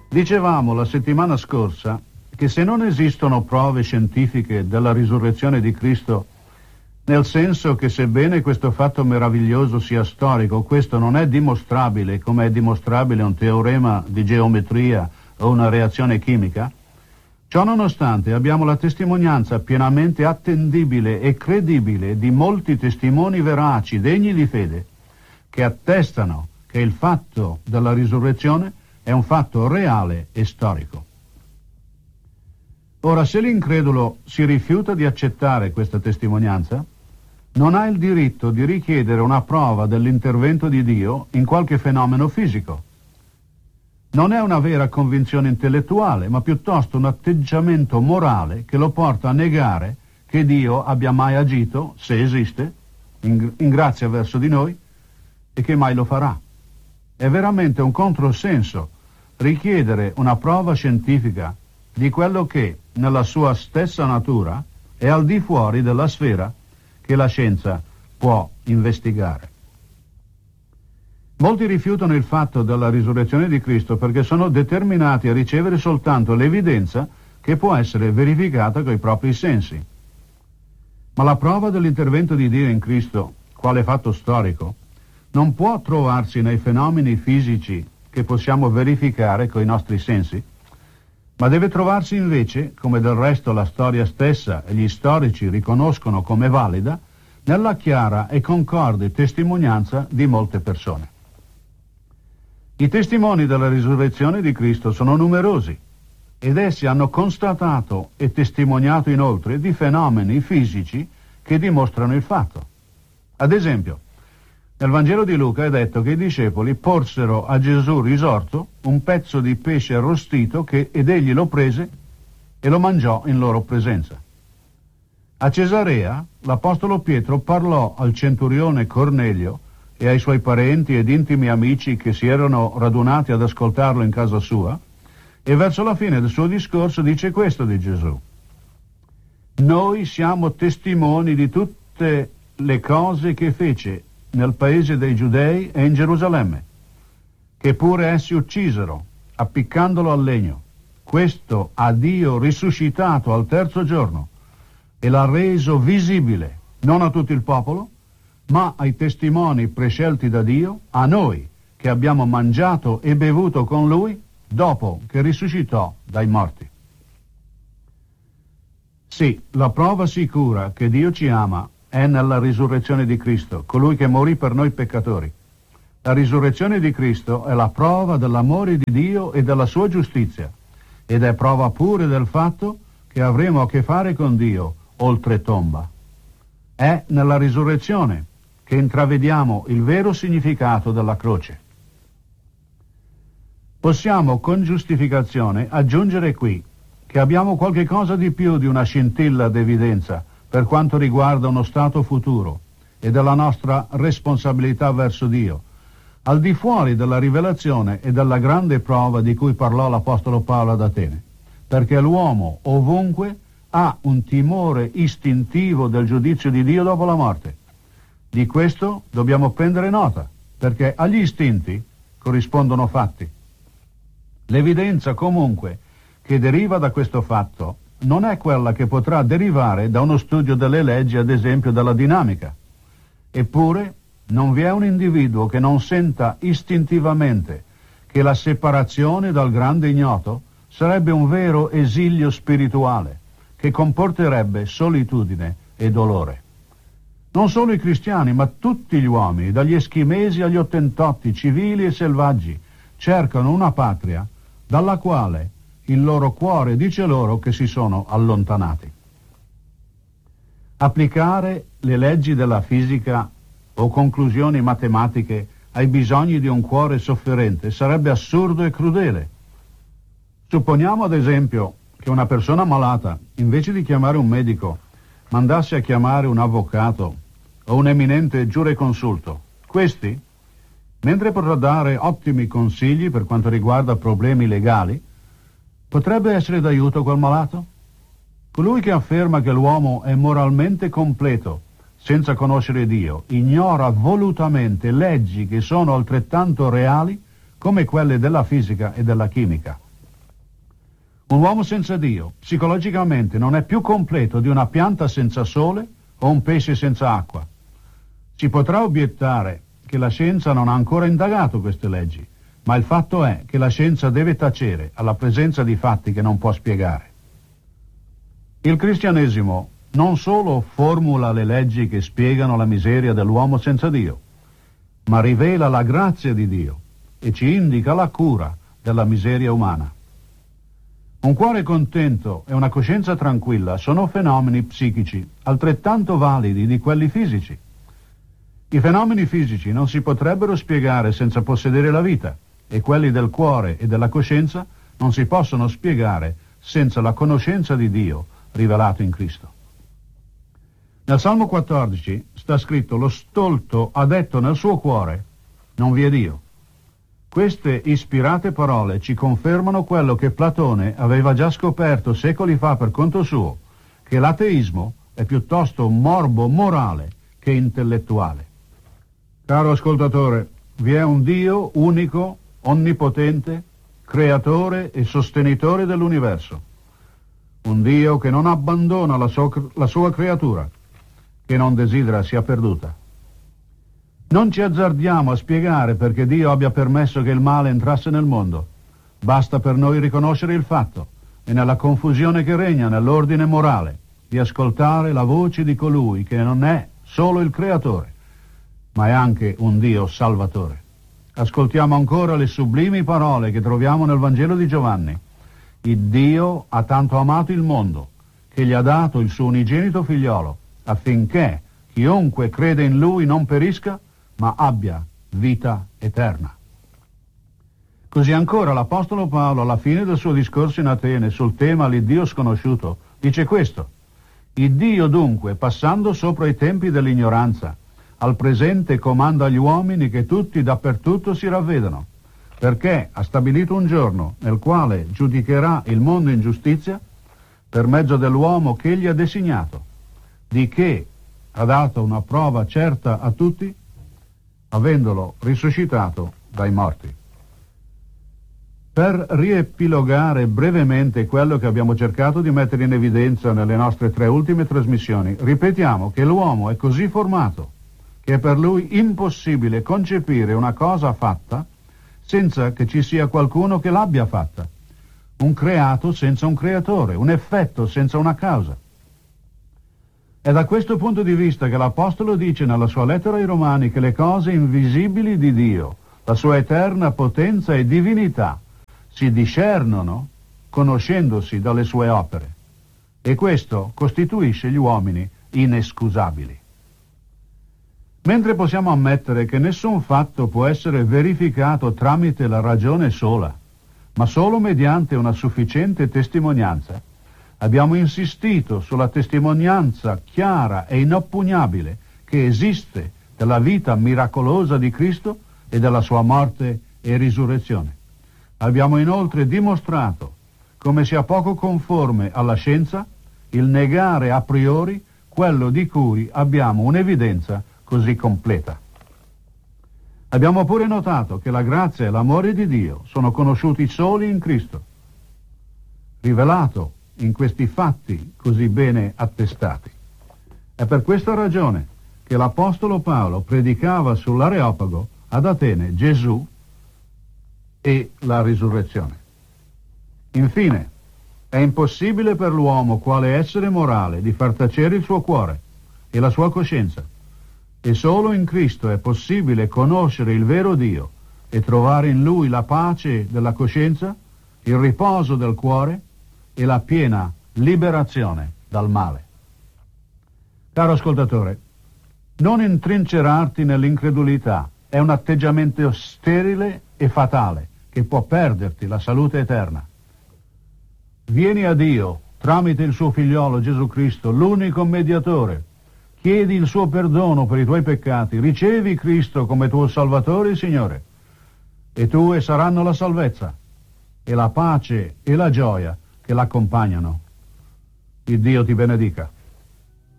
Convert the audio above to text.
Dicevamo la settimana scorsa che se non esistono prove scientifiche della risurrezione di Cristo, nel senso che sebbene questo fatto meraviglioso sia storico, questo non è dimostrabile come è dimostrabile un teorema di geometria o una reazione chimica, ciò nonostante abbiamo la testimonianza pienamente attendibile e credibile di molti testimoni veraci, degni di fede, che attestano che il fatto della risurrezione è un fatto reale e storico. Ora, se l'incredulo si rifiuta di accettare questa testimonianza, non ha il diritto di richiedere una prova dell'intervento di Dio in qualche fenomeno fisico. Non è una vera convinzione intellettuale, ma piuttosto un atteggiamento morale che lo porta a negare che Dio abbia mai agito, se esiste, in grazia verso di noi, e che mai lo farà. È veramente un controsenso richiedere una prova scientifica di quello che, nella sua stessa natura, è al di fuori della sfera che la scienza può investigare. Molti rifiutano il fatto della risurrezione di Cristo perché sono determinati a ricevere soltanto l'evidenza che può essere verificata coi propri sensi. Ma la prova dell'intervento di Dio in Cristo, quale fatto storico, non può trovarsi nei fenomeni fisici che possiamo verificare coi nostri sensi, ma deve trovarsi invece, come del resto la storia stessa e gli storici riconoscono come valida, nella chiara e concorde testimonianza di molte persone. I testimoni della risurrezione di Cristo sono numerosi ed essi hanno constatato e testimoniato inoltre di fenomeni fisici che dimostrano il fatto. Ad esempio, nel Vangelo di Luca è detto che i discepoli porsero a Gesù risorto un pezzo di pesce arrostito ed egli lo prese e lo mangiò in loro presenza. A Cesarea l'apostolo Pietro parlò al centurione Cornelio e ai suoi parenti ed intimi amici che si erano radunati ad ascoltarlo in casa sua, e verso la fine del suo discorso dice questo di Gesù: noi siamo testimoni di tutte le cose che fece nel paese dei Giudei e in Gerusalemme, che pure essi uccisero, appiccandolo al legno. Questo ha Dio risuscitato al terzo giorno e l'ha reso visibile, non a tutto il popolo, ma ai testimoni prescelti da Dio, a noi che abbiamo mangiato e bevuto con Lui dopo che risuscitò dai morti. Sì, la prova sicura che Dio ci ama è nella risurrezione di Cristo, colui che morì per noi peccatori. La risurrezione di Cristo è la prova dell'amore di Dio e della sua giustizia, ed è prova pure del fatto che avremo a che fare con Dio oltre tomba. È nella risurrezione che intravediamo il vero significato della croce. Possiamo con giustificazione aggiungere qui che abbiamo qualche cosa di più di una scintilla d'evidenza per quanto riguarda uno stato futuro e della nostra responsabilità verso Dio, al di fuori della rivelazione e della grande prova di cui parlò l'Apostolo Paolo ad Atene, perché l'uomo ovunque ha un timore istintivo del giudizio di Dio dopo la morte. Di questo dobbiamo prendere nota, perché agli istinti corrispondono fatti. L'evidenza comunque che deriva da questo fatto non è quella che potrà derivare da uno studio delle leggi, ad esempio della dinamica. Eppure non vi è un individuo che non senta istintivamente che la separazione dal grande ignoto sarebbe un vero esilio spirituale che comporterebbe solitudine e dolore. Non solo i cristiani, ma tutti gli uomini, dagli eschimesi agli ottentotti, civili e selvaggi, cercano una patria dalla quale il loro cuore dice loro che si sono allontanati. Applicare le leggi della fisica o conclusioni matematiche ai bisogni di un cuore sofferente sarebbe assurdo e crudele. Supponiamo ad esempio che una persona malata, invece di chiamare un medico, mandasse a chiamare un avvocato o un eminente giureconsulto. Questi, mentre potrà dare ottimi consigli per quanto riguarda problemi legali, potrebbe essere d'aiuto quel malato? Colui che afferma che l'uomo è moralmente completo senza conoscere Dio ignora volutamente leggi che sono altrettanto reali come quelle della fisica e della chimica. Un uomo senza Dio, psicologicamente, non è più completo di una pianta senza sole o un pesce senza acqua. Si potrà obiettare che la scienza non ha ancora indagato queste leggi, ma il fatto è che la scienza deve tacere alla presenza di fatti che non può spiegare. Il cristianesimo non solo formula le leggi che spiegano la miseria dell'uomo senza Dio, ma rivela la grazia di Dio e ci indica la cura della miseria umana. Un cuore contento e una coscienza tranquilla sono fenomeni psichici altrettanto validi di quelli fisici. I fenomeni fisici non si potrebbero spiegare senza possedere la vita, e quelli del cuore e della coscienza non si possono spiegare senza la conoscenza di Dio rivelato in Cristo. Nel Salmo 14 sta scritto: lo stolto ha detto nel suo cuore, non vi è Dio. Queste ispirate parole ci confermano quello che Platone aveva già scoperto secoli fa per conto suo, che l'ateismo è piuttosto un morbo morale che intellettuale. Caro ascoltatore, vi è un Dio unico, onnipotente, creatore e sostenitore dell'universo. Un Dio che non abbandona la sua creatura, che non desidera sia perduta. Non ci azzardiamo a spiegare perché Dio abbia permesso che il male entrasse nel mondo. Basta per noi riconoscere il fatto e nella confusione che regna nell'ordine morale di ascoltare la voce di colui che non è solo il creatore, ma è anche un Dio salvatore. Ascoltiamo ancora le sublimi parole che troviamo nel Vangelo di Giovanni. Il Dio ha tanto amato il mondo che gli ha dato il suo unigenito figliolo, affinché chiunque crede in lui non perisca, ma abbia vita eterna. Così ancora l'Apostolo Paolo, alla fine del suo discorso in Atene sul tema l'Iddio sconosciuto, dice questo: il Dio dunque, passando sopra i tempi dell'ignoranza, al presente comanda agli uomini che tutti dappertutto si ravvedano, perché ha stabilito un giorno nel quale giudicherà il mondo in giustizia per mezzo dell'uomo che egli ha designato, di che ha dato una prova certa a tutti, avendolo risuscitato dai morti. Per riepilogare brevemente quello che abbiamo cercato di mettere in evidenza nelle nostre 3 ultime trasmissioni, ripetiamo che l'uomo è così formato che è per lui impossibile concepire una cosa fatta senza che ci sia qualcuno che l'abbia fatta, un creato senza un creatore, un effetto senza una causa. È da questo punto di vista che l'Apostolo dice nella sua lettera ai Romani che le cose invisibili di Dio, la sua eterna potenza e divinità, si discernono conoscendosi dalle sue opere, e questo costituisce gli uomini inescusabili. Mentre possiamo ammettere che nessun fatto può essere verificato tramite la ragione sola, ma solo mediante una sufficiente testimonianza, abbiamo insistito sulla testimonianza chiara e inoppugnabile che esiste della vita miracolosa di Cristo e della sua morte e risurrezione. Abbiamo inoltre dimostrato come sia poco conforme alla scienza il negare a priori quello di cui abbiamo un'evidenza così completa. Abbiamo pure notato che la grazia e l'amore di Dio sono conosciuti soli in Cristo, rivelato in questi fatti così bene attestati. È per questa ragione che l'Apostolo Paolo predicava sull'Areopago ad Atene Gesù e la risurrezione. Infine, è impossibile per l'uomo quale essere morale di far tacere il suo cuore e la sua coscienza, e solo in Cristo è possibile conoscere il vero Dio e trovare in Lui la pace della coscienza, il riposo del cuore e la piena liberazione dal male. Caro ascoltatore, non intrincerarti nell'incredulità è un atteggiamento sterile e fatale che può perderti la salute eterna. Vieni a Dio tramite il suo figliolo Gesù Cristo, l'unico mediatore. Chiedi il suo perdono per i tuoi peccati, ricevi Cristo come tuo Salvatore e Signore, e tue saranno la salvezza e la pace e la gioia che l'accompagnano. Il Dio ti benedica.